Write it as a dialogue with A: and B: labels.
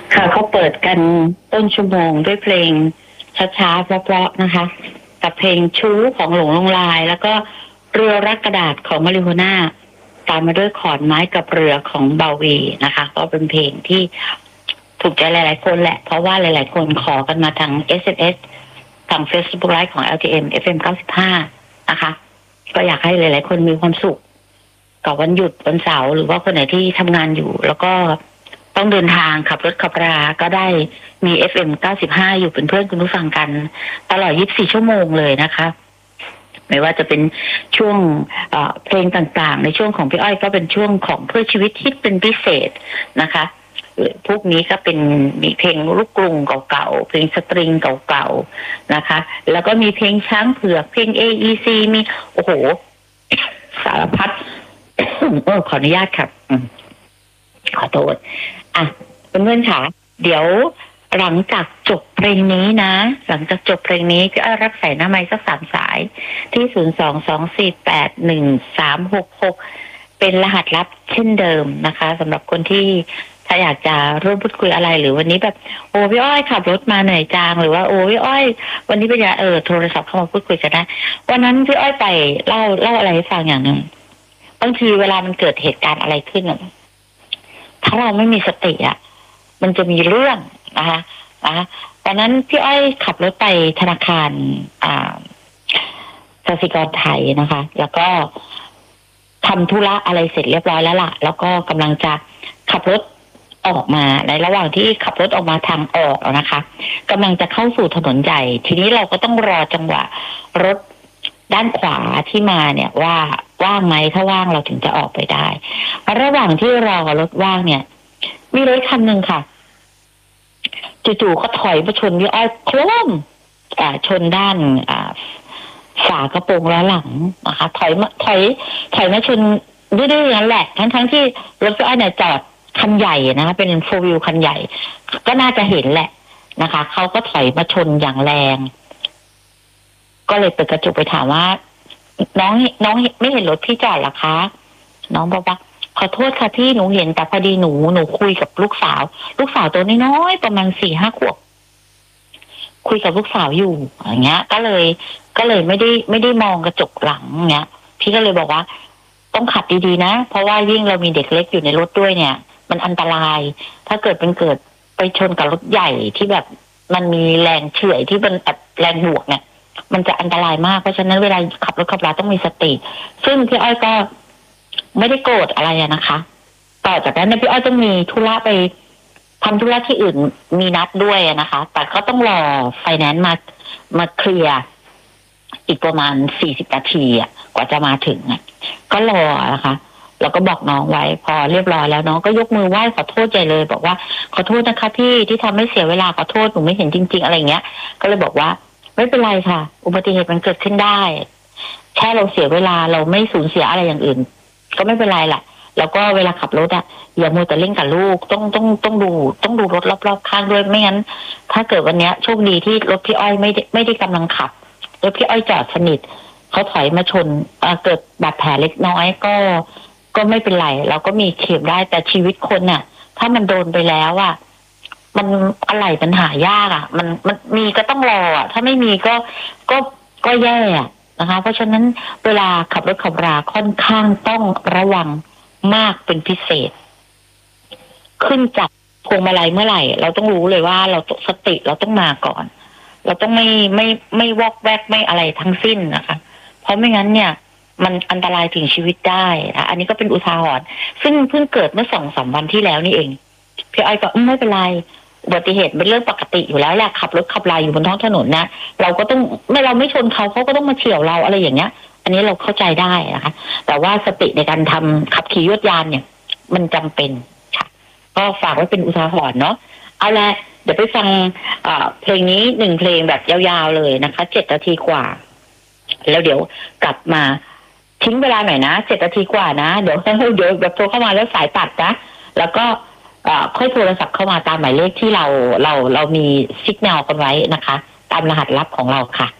A: ค่ะเขาเปิดกันต้นชั่วโมงด้วยเพลงช้าๆเพราะๆนะคะกับเพลงชู้ของหลงลงลายแล้วก็เรือรักกระดาษของมาริโฮน่าตามมาด้วยขอนไม้กับเรือของเบาวีนะคะก็เป็นเพลงที่ถูกใจหลายๆคนแหละเพราะว่าหลายๆคนขอกันมาทาง SMS ทาง Facebook Live ของ LTM FM 95นะคะก็อยากให้หลายๆคนมีความสุขกับวันหยุดวันเสาร์หรือว่าคนไหนที่ทำงานอยู่แล้วก็ต้องเดินทางขับรถขับราก็ได้มี FM 95อยู่เป็นเพื่อนคุณผู้ฟังกันตลอด24ชั่วโมงเลยนะคะไม่ว่าจะเป็นช่วงเพลงต่างๆในช่วงของพี่อ้อยก็เป็นช่วงของเพื่อชีวิตที่เป็นพิเศษนะคะพวกนี้ก็เป็นมีเพลงลูกกรุงเก่าๆเพลงสตริงเก่าๆนะคะแล้วก็มีเพลงช้างเผือกเพลง AEC มีโอ้โหสารพัด ขออนุญาตครับขอโทษอ่ะเพื่อนๆค่ะเดี๋ยวหลังจากจบเพลงนี้นะหลังจากจบเพลงนี้พี่อ้อยรับสายหน้าไมค์สัก3 สายที่022481366เป็นรหัสลับเช่นเดิมนะคะสำหรับคนที่ถ้าอยากจะร่วมพูดคุยอะไรหรือวันนี้แบบโอ้พี่อ้อยขับรถมาเหนื่อยจังหรือว่าโอ้พี่อ้อยวันนี้เป็นยังโทรศัพท์เข้ามาพูดคุยกันได้วันนั้นพี่อ้อยไปเล่าอะไรให้ฟังอย่างหนึ่งบางทีเวลามันเกิดเหตุการณ์อะไรขึ้นถ้าเราไม่มีสติมันจะมีเรื่องนะคะตอนนั้นพี่อ้อยขับรถไปธนาคารกสิกรไทยนะคะแล้วก็ทำธุระอะไรเสร็จเรียบร้อยแล้วล่ะแล้วก็กำลังจะขับรถออกมาในระหว่างที่ขับรถออกมาทางออกนะคะกำลังจะเข้าสู่ถนนใหญ่ทีนี้เราก็ต้องรอจังหวะรถด้านขวาที่มาเนี่ยว่าว่างไหมถ้าว่างเราถึงจะออกไปได้ระหว่างที่รอรถว่างเนี่ยมีรถคันหนึ่งค่ะจู่ๆก็ถอยมาชนพี่อ้อยโครมชนด้านฝากระโปรงล้อหลังนะคะถอยมาชนดื้อๆนั่นแหละทั้งที่รถพี่อ้อยเนี่ยจอดคันใหญ่นะคะเป็นโฟร์วิวคันใหญ่ก็น่าจะเห็นแหละนะคะเขาก็ถอยมาชนอย่างแรงก็เลยเปิดกระจกไปถามว่าน้องไม่เห็นรถพี่จอดหรอคะน้องบอกว่าขอโทษค่ะพี่หนูเห็นแต่พอดีหนูคุยกับลูกสาวตัวน้อยๆประมาณ4-5 ขวบคุยกับลูกสาวอยู่อย่างเงี้ยก็เลยไม่ได้มองกระจกหลังเงี้ยพี่ก็เลยบอกว่าต้องขับดีๆนะเพราะว่ายิ่งเรามีเด็กเล็กอยู่ในรถด้วยเนี่ยมันอันตรายถ้าเกิดไปชนกับรถใหญ่ที่แบบมันมีแรงเฉื่อยที่เป็นแรงบวกเนี่ยมันจะอันตรายมากเพราะฉะนั้นเวลาขับรถขับราต้องมีสติซึ่งพี่อ้อยก็ไม่ได้โกรธอะไรนะคะต่อจากนั้นพี่อ้อยต้องมีธุระไปทำธุระที่อื่นมีนัดด้วยนะคะแต่ก็ต้องรอไฟแนนซ์มาเคลียร์อีกประมาณ40 นาทีกว่าจะมาถึงก็รอนะคะแล้วก็บอกน้องไว้พอเรียบร้อยแล้วน้องก็ยกมือไหว้ขอโทษใจเลยบอกว่าขอโทษนะคะพี่ที่ทำให้เสียเวลาขอโทษหนูไม่เห็นจริงๆอะไรเงี้ยก็เลยบอกว่าไม่เป็นไรค่ะอุบัติเหตุมันเกิดขึ้นได้แค่เราเสียเวลาเราไม่สูญเสียอะไรอย่างอื่นก็ไม่เป็นไรแหละแล้วก็เวลาขับรถอย่ามัวแต่เล่นกับลูกต้องดูรถรอบๆข้างด้วยไม่งั้นถ้าเกิดวันนี้โชคดีที่รถพี่อ้อยไม่ได้กำลังขับรถพี่อ้อยจอดสนิทเขาถอยมาชนเกิดบาดแผลเล็กน้อยก็ไม่เป็นไรเราก็มีเข็มได้แต่ชีวิตคนถ้ามันโดนไปแล้วมันอะไรปัญหายากมันมีก็ต้องรอถ้าไม่มีก็แย่นะคะเพราะฉะนั้นเวลาขับรถขับราค่อนข้างต้องระวังมากเป็นพิเศษขึ้นจากพวงมาลัยเมื่อไหร่เราต้องรู้เลยว่าเราสติเราต้องมาก่อนเราต้องไม่วอกแวกไม่อะไรทั้งสิ้นนะคะเพราะไม่งั้นเนี่ยมันอันตรายถึงชีวิตได้นะอันนี้ก็เป็นอุทาหรณ์ซึ่งเพิ่งเกิดเมื่อ2-3 วันที่แล้วนี่เองพี่อ้อยก็ไม่เป็นไรอุบัติเหตุเป็นเรื่องปกติอยู่แล้วแหละขับรถขับราอยู่บนท้องถนนนะเราก็ต้องเราไม่ชนเขาก็ต้องมาเฉี่ยวเราอะไรอย่างเงี้ยอันนี้เราเข้าใจได้นะคะแต่ว่าสติในการทำขับขี่ยวดยานเนี่ยมันจำเป็นค่ะก็ฝากไว้เป็นอุทาหรณ์เนาะเอาละเดี๋ยวไปฟังเพลงนี้1 เพลงแบบยาวๆเลยนะคะ7 นาทีกว่าแล้วเดี๋ยวกลับมาทิ้งเวลาหน่อยนะ7 นาทีกว่านะเดี๋ยวแบบโทรเข้ามาแล้วสายตัดนะแล้วก็ค่อยโทรศัพท์เข้ามาตามหมายเลขที่เรามีสัญญาณกันไว้นะคะตามรหัสลับของเราค่ะ